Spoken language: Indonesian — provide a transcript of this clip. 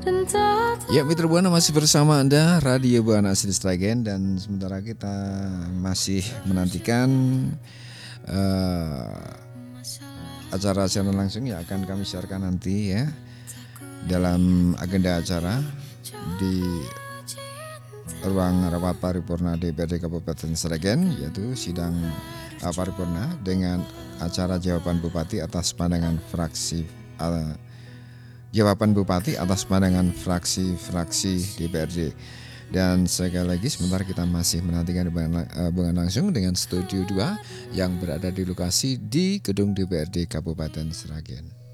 Ya, Mitra Buana masih bersama Anda, Radio Buana Asli Sragen, dan sementara kita masih menantikan acara siaran langsung yang akan kami siarkan nanti ya dalam agenda acara di ruang rapat paripurna DPRD Kabupaten Sragen, yaitu sidang paripurna dengan acara jawaban Bupati atas pandangan fraksi DPRD. Dan sekali lagi sebentar kita masih menantikan hubungan langsung dengan Studio 2 yang berada di lokasi di gedung DPRD Kabupaten Sragen.